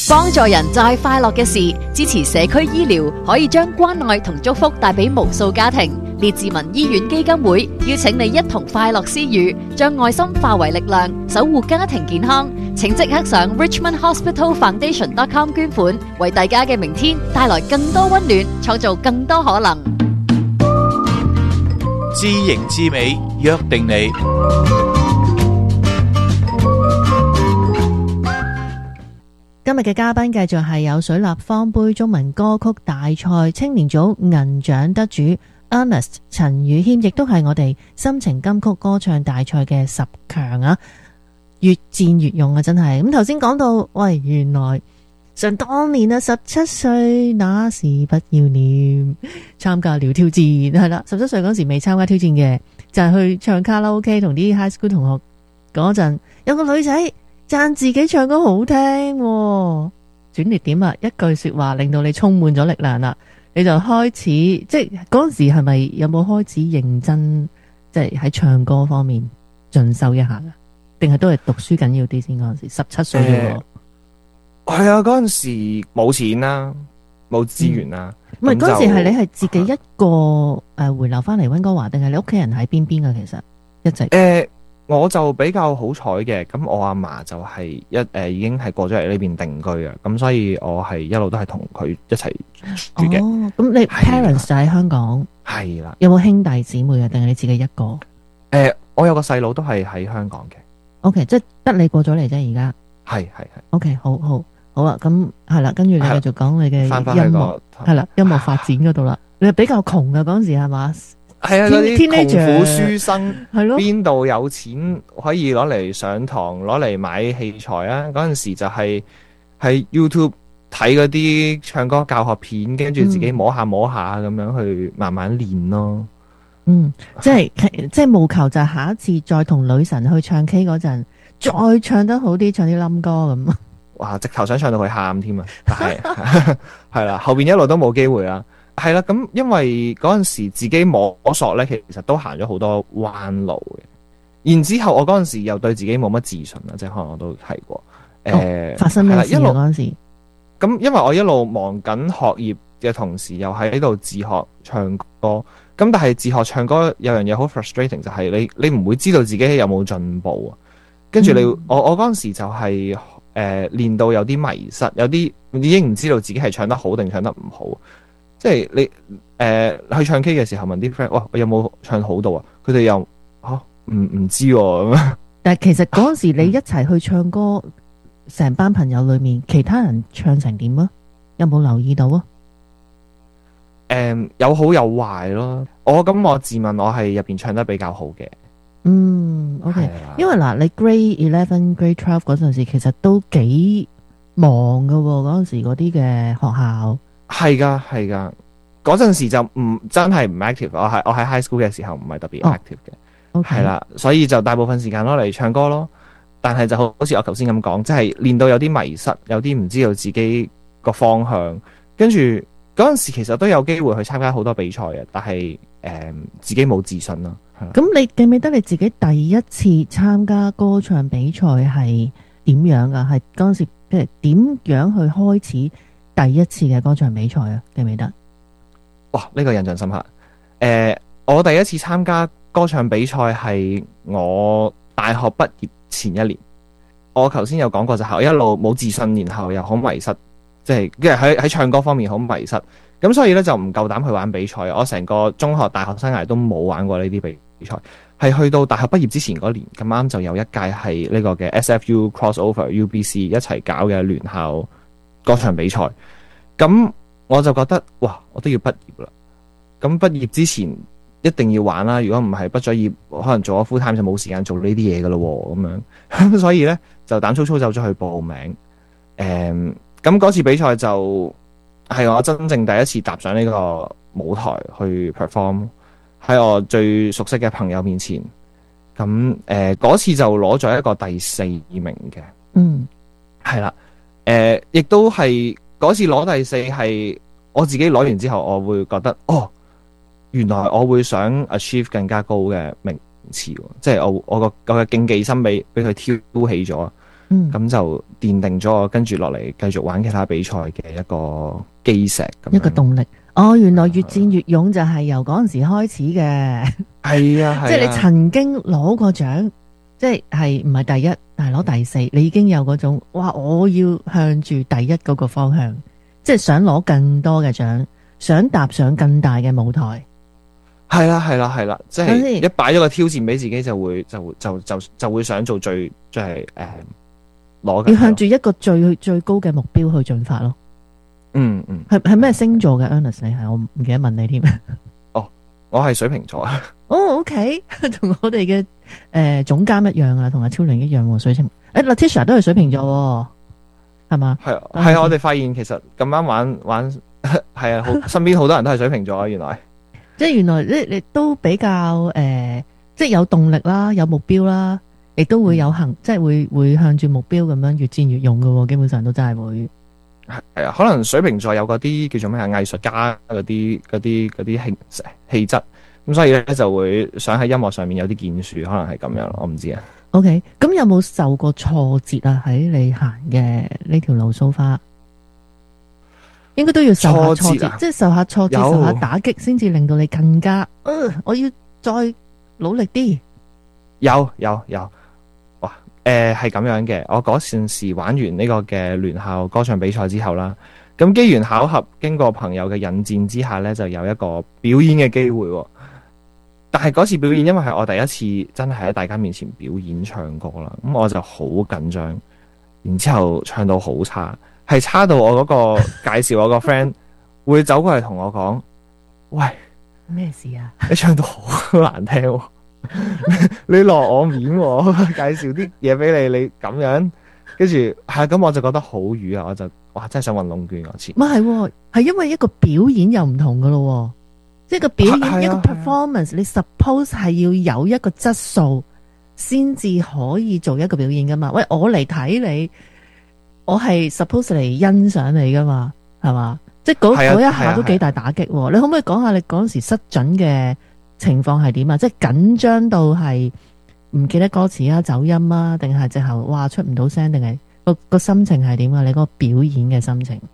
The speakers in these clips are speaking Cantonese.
幫助人就係快樂嘅事，支持社區醫療，可以將關愛同祝福帶俾無數家庭。列治文醫院基金會邀請你一同快樂施予，將愛心化為力量，守護家庭健康。請即刻上 richmondhospitalfoundation.com 捐款，為大家嘅明天帶來更多溫暖，創造更多可能。 知型知美，約定你。 今日嘅嘉賓繼續係有水立方杯中文歌曲大賽青年組銀獎得主 Ernest 陳宇謙，亦都係我哋心情金曲歌唱大賽嘅10強啊！越戰越勇啊，真係咁。頭先講到，喂，原來想當年啊，17歲那時不要臉參加了挑戰，係啦，17歲嗰時未參加挑戰嘅，就係去唱卡拉 OK 同啲 high school 同學嗰陣，有個女仔讚自己唱歌好聽，轉捩點啊！一句說話令到你充滿咗力量啦，你就開始即係嗰陣時係咪有冇開始認真，即係喺唱歌方面進修一下啊？定係都係讀書緊要啲先？嗰陣時17歲啫喎。 係啊，嗰陣時冇錢啦，冇資源啦。 唔係嗰陣時係你係自己一個回流翻嚟溫哥華，定係你屋企人喺邊邊啊？其實一直我就比較好彩嘅，咁我阿嫲就係已經係過咗嚟呢邊定居啊，咁所以我係一路都係同佢一齊住嘅。 哦，咁你 parents 就喺香港？係啦。有冇兄弟姊妹啊？定係你自己一個？ 我有個細佬都係喺香港嘅。 OK， 即係得你過咗嚟啫，而家。係。OK， 好啊，咁係啦，跟住你繼續講你嘅音樂，係啦，音樂發展嗰度啦。你比較窮啊嗰陣時係嘛？ 係啊，嗰啲窮苦書生， 係咯， 邊度有錢可以攞嚟上堂，攞嚟買器材啊？嗰陣時就係喺 YouTube 睇嗰啲唱歌教學片，跟住自己摸下咁樣去慢慢練咯。 即係務求就係下一次再同女神去唱 K 嗰陣，再唱得好啲，唱啲冧歌咁。 哇！直頭想唱到佢喊添啊！但係係啦，後邊一路都冇機會啦。係啦，咁因為嗰陣時自己摸索咧，其實都行咗好多彎路嘅。然之後我嗰陣時又對自己冇乜自信啦，即係可能我都提過。 發生咩事啊？嗰陣時咁，因為我一路忙緊學業嘅同時，又喺度自學唱歌。咁但係自學唱歌有樣嘢好 frustrating， 就係你唔會知道自己有冇進步啊。跟住我嗰陣時就係練到有啲迷失，有啲已經唔知道自己係唱得好定唱得唔好。即係你去唱 K 嘅時候問啲 friend， 哇，我有冇唱好到啊？佢哋又唔知咁。 但係其實嗰陣時你一齊去唱歌，成班朋友裏面其他人唱成點啊？有冇留意到啊？ 有好有壞咯。我自問我係入邊唱得比較好嘅。 OK，因為嗱，你 Grade 11、Grade 12嗰陣時其實都幾忙噶喎，嗰陣時嗰啲嘅學校。係噶，嗰陣時就真係唔 active。我喺 high school 嘅時候唔係特別 active 嘅，係啦，所以就大部分時間攞嚟唱歌咯。但係就好似我頭先咁講，即係練到有啲迷失，有啲唔知道自己個方向。跟住嗰陣時其實都有機會去參加好多比賽嘅，但係自己冇自信咯。咁你記唔記得你自己第一次參加歌唱比賽係點樣噶？係嗰陣時即係點樣去開始第一次嘅歌唱比賽啊？記唔記得？ 哇！呢個印象深刻。我第一次參加歌唱比賽係我大學畢業前一年。我頭先有講過就係我一路冇自信，然後又好迷失，即係喺唱歌方面好迷失。咁所以咧就唔夠膽去玩比賽。我成個中學、大學生涯都冇玩過呢啲比賽。係去到大學畢業之前嗰年，咁啱就有一屆係呢個嘅 SFU Crossover UBC 一齊搞嘅聯校歌唱比賽。咁我就覺得哇，我都要畢業啦。咁畢業之前一定要玩啦。如果唔係畢咗業，可能做咗 full time 就冇時間做呢啲嘢噶咯。咁樣所以咧就膽粗粗走咗去報名。咁嗰次比賽就係我真正第一次踏上呢個舞台去 perform。喺我最熟悉嘅朋友面前，咁嗰次就攞咗一個第4名嘅。係啦，亦都係嗰次攞第4係我自己攞完之後，我會覺得原來我會想 achieve 更加高嘅名次，即係我嘅競技心俾佢挑起咗。 咁就奠定咗我跟住落嚟繼續玩其他比賽嘅一個基石咁樣， 一個動力。哦，原來越戰越勇就係由嗰陣時開始嘅。 係啊， 即係你曾經攞過獎，即係唔係第一，但係攞第四，你已經有嗰種哇！我要向住第一嗰個方向，即係想攞更多嘅獎，想踏上更大嘅舞台。 係啦，即係一擺咗個挑戰俾自己，就會想做最係攞嘅。 要向住一個最高嘅目標去進發咯。係咩星座嘅 Ernest？ 你係我唔記得問你添。 哦，我係水瓶座啊。 哦，OK， 同我哋嘅總監一樣啊，同阿超玲一樣喎。水瓶Letitia 都係水瓶座，係嘛？係啊，我哋發現其實咁啱玩係啊，身邊好多人都係水瓶座啊，原來。 即係原來你都比較即係有動力啦，有目標啦，亦都會有即係會向住目標咁樣越戰越勇嘅，基本上都真係會。 係啊，可能水瓶座有嗰啲叫做咩啊，藝術家嗰啲氣質，咁所以咧就會想喺音樂上面有啲建樹，可能係咁樣，我唔知啊。 OK， 咁有冇受過挫折啊？喺你行嘅呢條路so far，應該都要受下挫折，即係受下挫折，受下打擊，先至令到你更加，我要再努力啲。 有，哇，係咁樣嘅。我嗰陣時玩完呢個嘅聯校歌唱比賽之後啦，咁機緣巧合，經過朋友嘅引薦之下呢，就有一個表演嘅機會。但係嗰次表演，因為係我第一次真係喺大家面前表演唱歌啦，咁我就好緊張，然之後唱到好差，係差到我嗰個介紹我個 friend 會走過嚟同我講：喂， 咩事啊？ 你唱到好難聽喎，你落我面喎，介紹啲嘢俾你，你咁樣，跟住係咁我就覺得好瘀啊，我就哇真係想搵窿捐嗰次。 唔係，係因為一個表演又唔同噶咯。即係個表演一個 performance，你 suppose 係要有一個質素，先至可以做一個表演噶嘛？喂，我嚟睇你，我係 suppose 嚟欣賞你噶嘛？係嘛？即係嗰一下都幾大打擊。你可唔可以講下你嗰陣時失準嘅情況係點啊？即係緊張到係唔記得歌詞啊、走音啊，定係直頭哇出唔到聲，定係個心情係點啊？你嗰個表演嘅心情？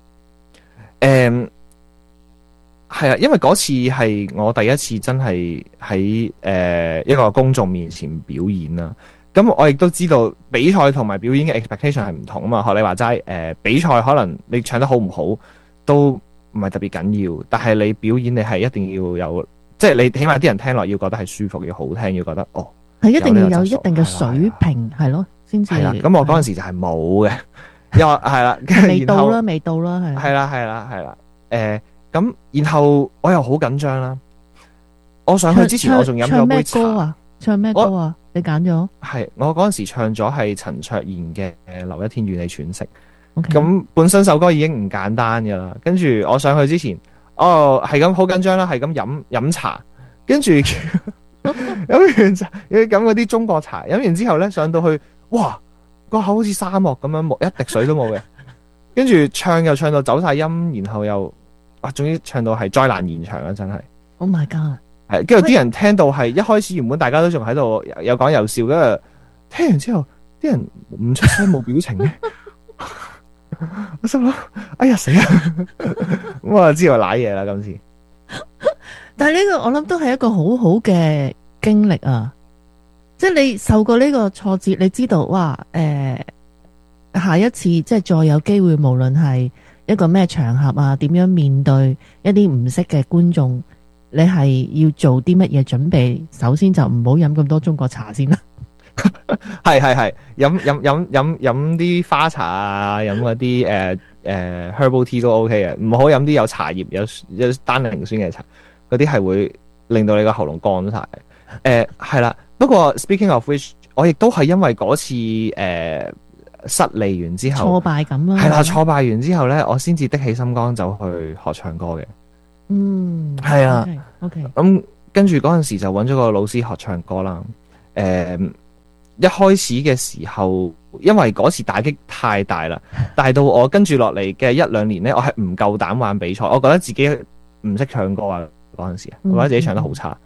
係啊，因為嗰次係我第一次真係喺一個公眾面前表演啦。咁我亦都知道比賽同埋表演嘅 expectation 係唔同啊嘛。學你話齋，比賽可能你唱得好唔好都唔係特別緊要，但係你表演你係一定要有，即係你起碼啲人聽落要覺得係舒服，要好聽，要覺得係一定要有一定嘅水平，係咯，先至。係啦， 咁我嗰陣時就係冇嘅，因為係啦， 未到啦，未到啦，係啦，咁然後我又好緊張啦，我上去之前我仲飲咗杯茶。 唱咩歌啊？你揀咗？ 係我嗰陣時唱咗係陳卓賢嘅《留一天與你喘息》。 咁、 okay. 本身首歌已經唔簡單噶啦，跟住我上去之前，係咁好緊張啦，係咁飲茶，跟住飲完茶要飲嗰啲中國茶，飲完之後咧上到去，哇個口好似沙漠咁樣，冇一滴水都冇嘅，跟住唱又唱到走晒音，然後又總之唱到係災難現場啦，真係。 Oh my god！ 係，跟住啲人聽到係一開始原本大家都仲喺度有講有笑，跟住聽完之後，啲人唔出聲冇表情嘅，我心諗哎呀死啦！咁我就知道瀨嘢啦今次。 但係呢個我諗都係一個好好嘅經歷啊！即係你受過呢個挫折，你知道哇下一次即係再有機會，無論係一個咩場合啊，點樣面對一啲唔識嘅觀眾，你係要做啲乜嘢準備？首先就唔好飲咁多中國茶先啦。 係飲啲花茶啊，飲嗰啲herbal tea 都 OK 嘅，唔好飲啲有茶葉有單寧酸嘅茶，嗰啲係會令到你個喉嚨乾晒。係啦，不過 speaking of which， 我亦都係因為嗰次失利完之後挫敗感啦， 係啦，挫敗完之後咧，我先至的起心肝走去學唱歌嘅。係啊 ，OK， 咁跟住嗰陣時就揾咗個老師學唱歌啦。一開始嘅時候，因為嗰次打擊太大啦，大到我跟住落嚟嘅一兩年咧，我係唔夠膽玩比賽，我覺得自己唔識唱歌啊。嗰陣時，我覺得自己唱得好差，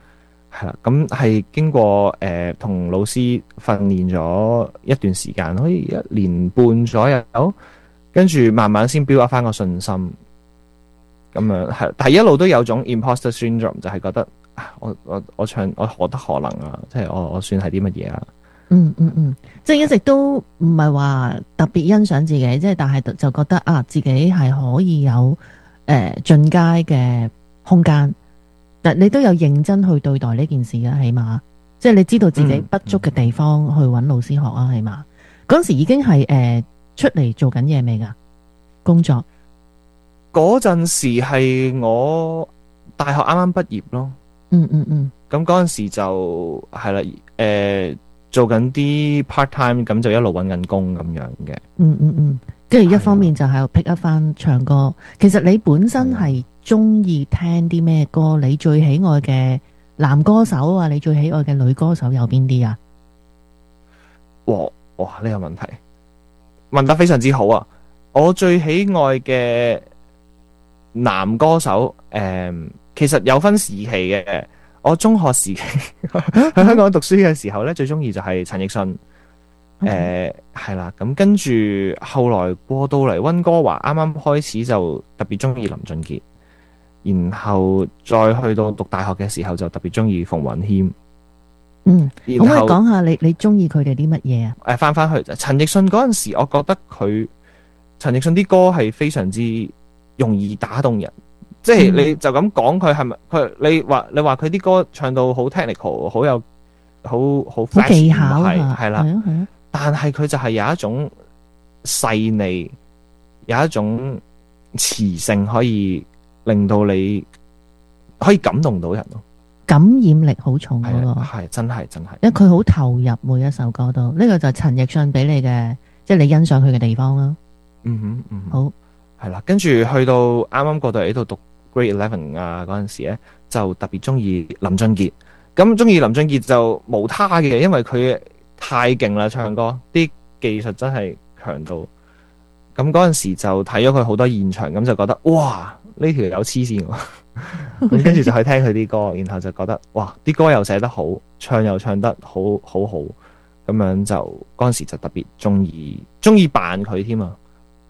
係啦，咁係經過同老師訓練咗一段時間，可以1年半左右，跟住慢慢先 build up 翻個信心。咁樣係，但係一路都有種 imposter syndrome， 就係覺得我唱我何德何能啊，即係我算係啲乜嘢啊？ 即係一直都唔係話特別欣賞自己，即係但係就覺得自己係可以有進階嘅空間。但你都有認真去對待呢件事啊，起碼即係你知道自己不足嘅地方去揾老師學啊，起碼嗰時已經係出嚟做緊嘢未㗎？工作嗰陣時係我大學啱啱畢業咯。咁嗰陣時就係啦，做緊啲 part time， 咁就一路揾緊工咁樣嘅。 跟住一方面就係 pick up 翻唱歌。其實你本身係中意聽啲咩歌？你最喜愛嘅男歌手啊，你最喜愛嘅女歌手有邊啲啊？ 哇！呢個問題問得非常之好啊！我最喜愛嘅男歌手，其實有分時期嘅。我中學時期喺香港讀書嘅時候咧，最中意就係陳奕迅。係啦，咁跟住後來過到嚟溫哥華，啱啱開始就特別中意林俊傑，然後再去到讀大學嘅時候就特別中意馮允謙。 可唔可以講下你中意佢哋啲乜嘢啊？ 翻去陳奕迅嗰陣時，我覺得陳奕迅啲歌係非常之容易打動人。即係你就咁講佢係咪佢？你話佢啲歌唱到好 technical， 好有好技巧係啦。但係佢就係有一種細膩，有一種磁性，可以令到你可以感動到人咯。 感染力好重嗰個係真係， 因為佢好投入每一首歌都。呢個就係陳奕迅俾你嘅，即係你欣賞佢嘅地方啦。好係啦，跟住去到啱啱過到嚟呢度讀 Grade 11啊嗰陣時咧，就特別中意林俊傑。咁中意林俊傑就無他嘅，因為佢太勁啦，唱歌啲技術真係強到。咁嗰陣時就睇咗佢好多現場，咁就覺得哇，呢條友黐線喎。咁跟住就去聽佢啲歌，然後就覺得哇，啲歌又寫得好，唱又唱得好，咁樣就嗰陣時就特別中意扮佢添啊。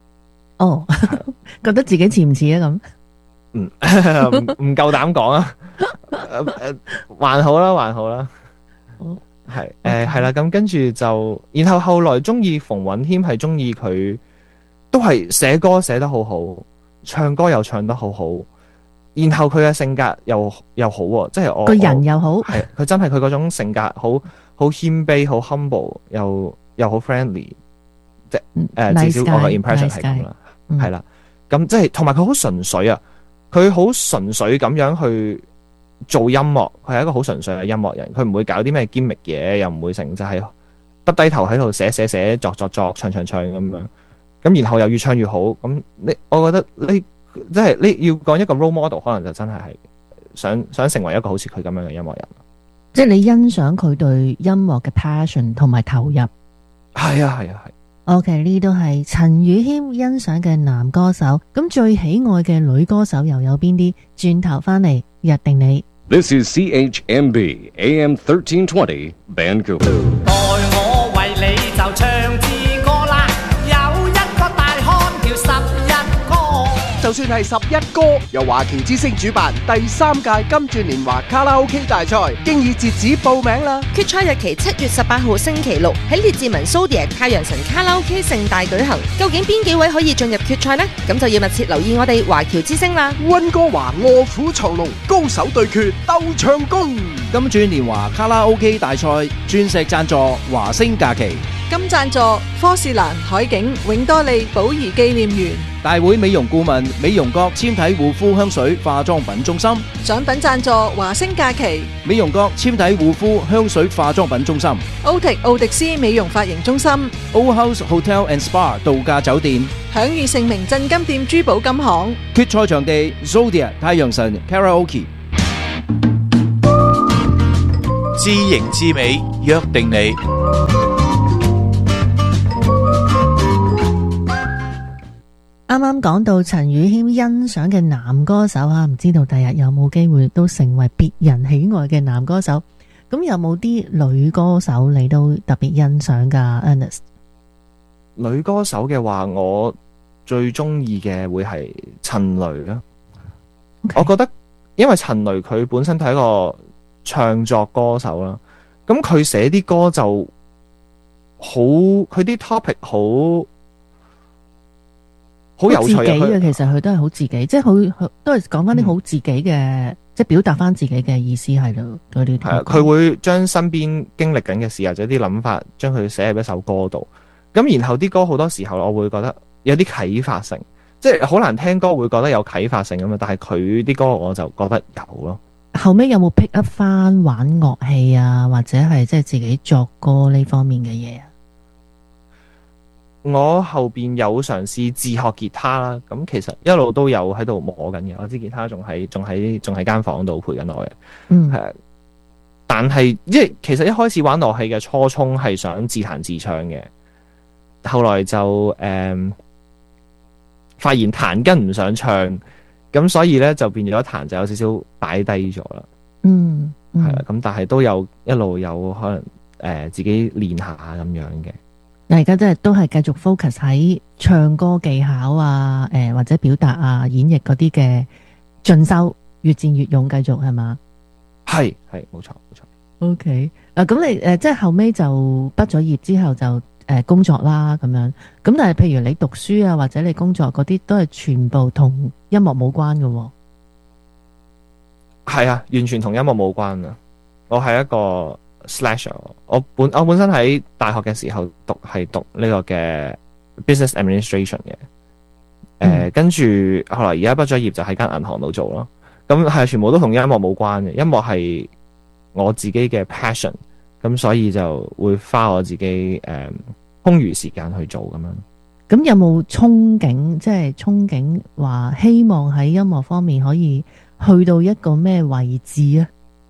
覺得自己似唔似啊？咁唔夠膽講啊。還好啦。係啦，咁跟住就，然後後來中意馮允謙係中意佢，都係寫歌寫得好好，唱歌又唱得好好，然後佢嘅性格又好喎，即係我個人又好， 係佢真係佢嗰種性格好謙卑，好 humble， 又好 friendly， 即係至少我嘅 impression 係咁啦，係啦，咁即係同埋佢好純粹啊，佢好純粹咁樣去做音樂，佢係一個好純粹嘅音樂人，佢唔會搞啲咩 gimmick 嘢，又唔會成就係耷低頭喺度寫作唱咁樣，咁然後又越唱越好，咁我覺得你即係你要講一個 role model， 可能就真係想成為一個好似佢咁樣嘅音樂人， 即係你欣賞佢對音樂嘅 passion 同埋投入。 係啊。 OK， 呢都係陳宇謙欣賞嘅男歌手，咁最喜愛嘅女歌手又有邊啲？轉頭翻嚟約定你。 This is CHMB AM 1320 Vancouver。 待我為你就唱支歌啦，有一個大漢叫11哥。 就算係11歌，由華僑之星主辦第3屆金鑽年華卡拉 OK 大賽，經已截止報名啦。 決賽日期7月18號星期六喺列治文 Zodiac 太陽神卡拉 OK 盛大舉行。究竟邊幾位可以進入決賽呢？咁就要密切留意我哋華僑之星啦。 溫哥華臥虎藏龍，高手對決鬥唱功。 金鑽年華卡拉 OK 大賽鑽石贊助華星假期， 金贊助科士蘭海景永多利寶儀紀念園。 大會美容顧問美容閣纖體護膚香水化妝品中心。 獎品贊助華星假期美容閣纖體護膚香水化妝品中心。 奧迪斯美容髮型中心。 O House Hotel and Spa 度假酒店。 享譽盛名鎮金店珠寶金行。 決賽場地 Zodiac 太陽神 Karaoke。 知型知美，約定你。 啱啱講到陳宇謙欣賞嘅男歌手啊，唔知道第日有冇機會都成為別人喜愛嘅男歌手？咁有冇啲女歌手你都特別欣賞噶 Ernest？ 女歌手嘅話，我最中意嘅會係陳蕾啦。 Okay. 我覺得因為陳蕾佢本身都係一個唱作歌手啦，咁佢寫啲歌就好，佢啲 topic 好有趣自己嘅，其實佢都係好自己，即係好都係講翻啲好自己嘅，即係表達翻自己嘅意思喺度。嗰啲係啊，佢會將身邊經歷緊嘅事或者啲諗法，將佢寫入一首歌度。咁然後啲歌好多時候，我會覺得有啲啟發性，即係好難聽歌會覺得有啟發性咁嘛。但係佢啲歌我就覺得有咯。 後尾有冇 pick up 翻玩樂器啊，或者係即係自己作歌呢方面嘅嘢啊？ 我後邊有嘗試自學吉他啦，咁其實一路都有喺度摸緊嘅。我支吉他仲喺間房度陪緊我嘅，係。但係即係其實一開始玩樂器嘅初衷係想自彈自唱嘅，後來就發現彈跟唔上唱，咁所以咧就變咗彈就有少少擺低咗啦。係啦，咁但係都有一路有可能自己練下咁樣嘅。 而家即係都係繼續 focus 喺唱歌技巧啊，或者表達啊、演繹嗰啲嘅進修，越戰越勇，繼續係嘛？ 係冇錯。 OK， 咁你即係後尾就畢咗業之後就工作啦咁樣。咁但係譬如你讀書啊，或者你工作嗰啲，都係全部同音樂冇關嘅喎。 係啊，完全同音樂冇關啊！我係一個 slasher， 我本身喺大學嘅時候讀呢個嘅 business administration 嘅，跟住後來而家畢咗業就喺間銀行度做咯。咁係全部都同音樂冇關嘅，音樂係我自己嘅 passion， 咁所以就會花我自己空餘時間去做咁樣。 咁有冇憧憬？即係憧憬話希望喺音樂方面可以去到一個咩位置啊？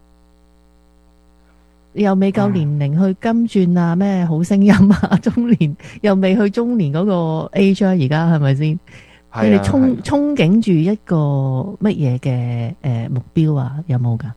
又未夠年齡去金鑽啊，咩好聲音啊，中年又未去中年嗰個 age 啊，而家係咪先？你哋憧憬住一個乜嘢嘅目標啊？有冇噶？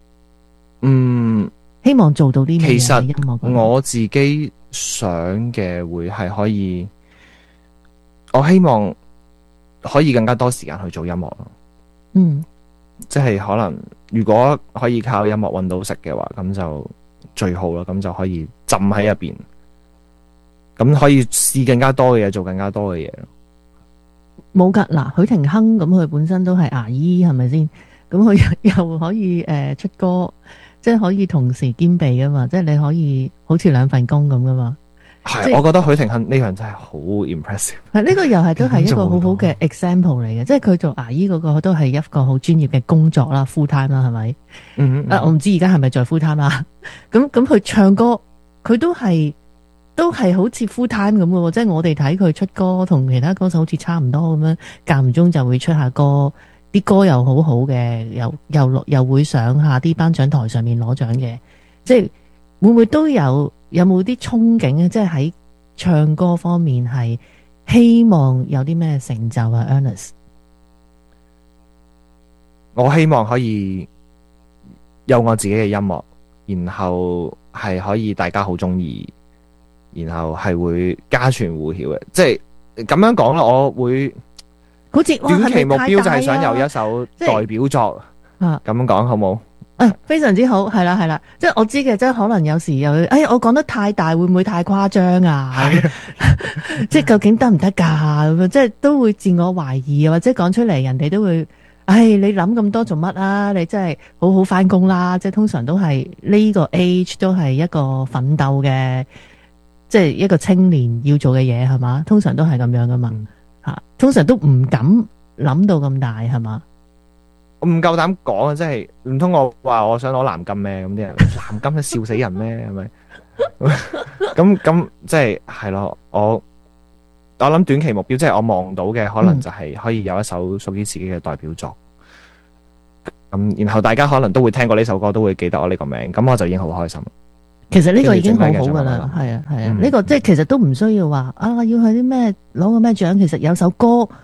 希望做到啲咩嘢？其實音樂我自己想嘅會係可以，我希望可以更加多時間去做音樂咯。即係可能如果可以靠音樂搵到食嘅話，咁就最好啦。咁就可以浸喺入邊，咁可以試更加多嘅嘢，做更加多嘅嘢咯。 冇噶，嗱，許廷鏗咁佢本身都係牙醫，係咪先？咁佢又可以出歌，即係可以同時兼備噶嘛？即係你可以好似兩份工咁噶嘛？ 係，我覺得許廷鏗呢樣真係好 impressive。 係呢個又係都係一個好好嘅 example 嚟嘅，即係佢做牙醫嗰個都係一個好專業嘅工作啦 ，full time 啦，係咪？我唔知而家係咪在 full time 啦。咁佢唱歌，佢都係好似 full time 咁嘅喎，即係我哋睇佢出歌同其他歌手好似差唔多咁樣，間唔中就會出下歌，啲歌又好好嘅，又會上下啲頒獎台上面攞獎嘅，即係會唔會都有冇啲憧憬咧？即係喺唱歌方面係希望有啲咩成就啊 Ernest？ 我希望可以有我自己嘅音樂，然後係可以大家好中意，然後係會家傳戶曉嘅。即係咁樣講啦，我會好似短期目標就係想有一首代表作。咁樣講好冇？ 非常之好，係啦，即係我知嘅，即係可能有時又，我講得太大，會唔會太誇張啊？即係究竟得唔得噶？咁樣即係都會自我懷疑，或者講出嚟，人哋都會，你諗咁多做乜啊？你真係好好翻工啦！即係通常都係呢個 age 都係一個奮鬥嘅，即係一個青年要做嘅嘢，係嘛？通常都係咁樣噶嘛，通常都唔敢諗到咁大，係嘛？ 我唔夠膽講啊！即係唔通我話我想攞藍金咩？咁啲人藍金都笑死人咩？係咪？咁即係咯。我諗短期目標即係我望到嘅，可能就係可以有一首屬於自己嘅代表作。然後大家可能都會聽過呢首歌，都會記得我呢個名，咁我就已經好開心。 其實呢個已經好好噶啦，係啊，呢個即係其實都唔需要話要去啲咩攞個咩獎。其實有首歌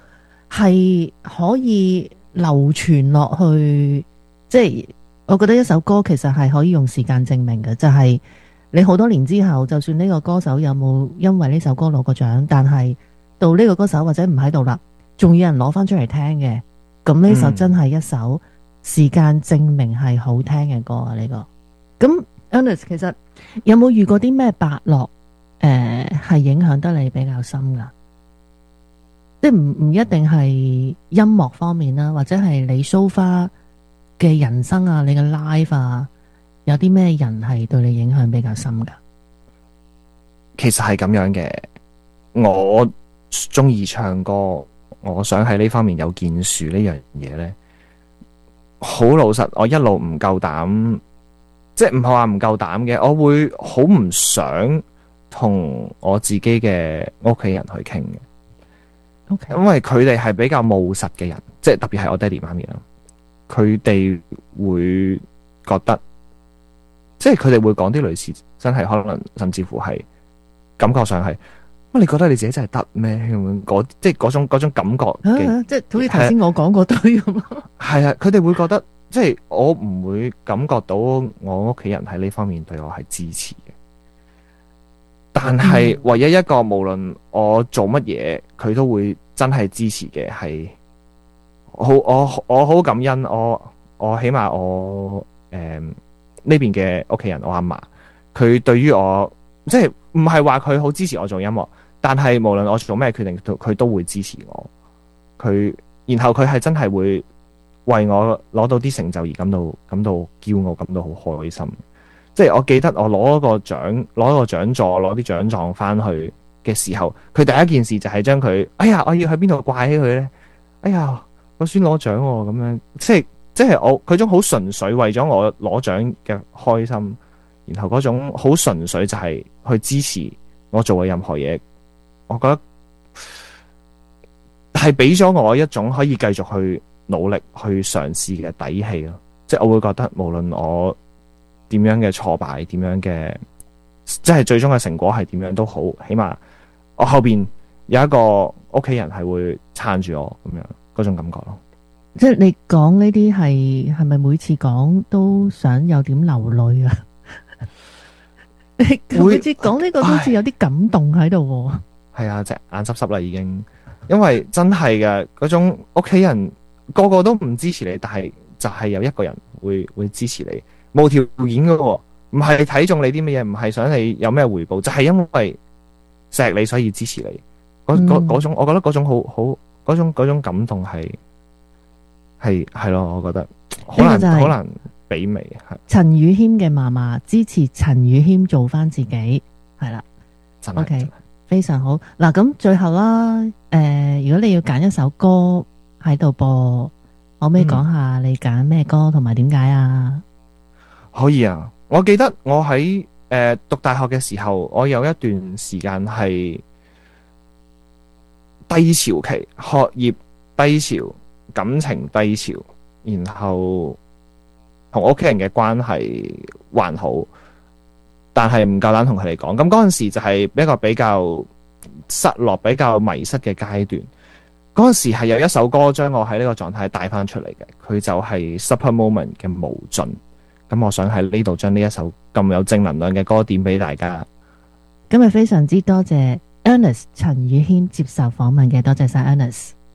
係可以流傳落去，即係我覺得一首歌其實係可以用時間證明嘅，就係你好多年之後，就算呢個歌手有冇因為呢首歌攞過獎，但係到呢個歌手或者唔喺度啦，仲有人攞翻出嚟聽嘅，咁呢首真係一首時間證明係好聽嘅歌啊！呢個咁 Ernest 其實有冇遇過啲咩伯樂係影響得你比較深噶？即係唔一定係音樂方面啦，或者係你 so far 嘅人生啊，你嘅 life 啊，有啲咩人係對你影響比較深噶？ 其實係咁樣嘅，我中意唱歌，我想喺呢方面有建樹呢樣嘢呢。好老實，我一路唔夠膽，即係唔係話唔夠膽嘅，我會好唔想同我自己嘅屋企人去傾嘅。Okay. 因為佢哋係比較務實嘅人，即係特別係我爹哋媽咪啦，佢哋會覺得，即係佢哋會講啲類似，真係可能甚至乎係感覺上係，你覺得你自己真係得咩？即係嗰種感覺嘅， 即係好似頭先我講嗰堆咁咯。 係啊，佢哋會覺得，即係我唔會感覺到我屋企人喺呢方面對我係支持嘅。但係唯一一個無論我做乜嘢，佢都會真係支持嘅，係我好感恩，我起碼我呢邊嘅屋企人，我阿嫲，佢對於我即係唔係話佢好支持我做音樂，但係無論我做咩決定，佢都會支持我。然後佢係真係會為我攞到啲成就而感到驕傲，感到好開心。即係我記得我攞個獎座，攞啲獎狀翻去嘅時候，佢第一件事就係將佢，哎呀，我要喺邊度掛起佢咧？哎呀，我孫攞獎喎，咁樣，即係我佢種好純粹為咗我攞獎嘅開心，然後嗰種好純粹就係去支持我做嘅任何嘢，我覺得係俾咗我一種可以繼續去努力去嘗試嘅底氣咯。即係我會覺得無論我點樣嘅挫敗，點樣嘅即係最終嘅成果係點樣都好，起碼我後邊有一個屋企人係會撐住我咁樣嗰種感覺咯。 即係你講呢啲係咪每次講都想有點流淚啊？你每次講呢個都好似有啲感動喺度。 係啊，隻眼濕濕啦已經，因為真係嘅嗰種屋企人個個都唔支持你，但係就係有一個人會支持你。無條件嘅喎，唔係睇中你啲乜嘢，唔係想你有咩回報，就係因為錫你所以支持你。嗰種，我覺得嗰種好嗰種感動係咯，我覺得好難媲美。係陳宇謙嘅嫲嫲支持陳宇謙做翻自己，係啦。OK， 非常好。嗱，咁最後啦，如果你要揀一首歌喺度播，可唔可以講下你揀咩歌同埋點解啊？ 可以啊，我記得我喺讀大學嘅時候，我有一段時間係低潮期，學業低潮，感情低潮，然後同屋企人嘅關係還好，但係唔夠膽同佢哋講。咁嗰陣時就係一個比較失落、比較迷失嘅階段。嗰陣時係有一首歌將我喺呢個狀態帶翻出嚟嘅，佢就係 Super Moment 嘅無盡。咁我想喺呢度將呢一首咁有正能量嘅歌點俾大家。 今日非常之多謝 Ernest 陳宇謙接受訪問嘅，多謝晒 Ernest。